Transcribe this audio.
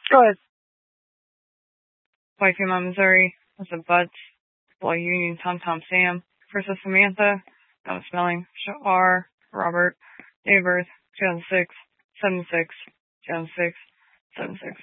Go ahead. White Female, Missouri. That's a Butts. Blah Union, Tom Tom Sam. Versus Samantha. No spelling. R. Robert. Date of birth. 2006. 7/6. 2006. 7/6.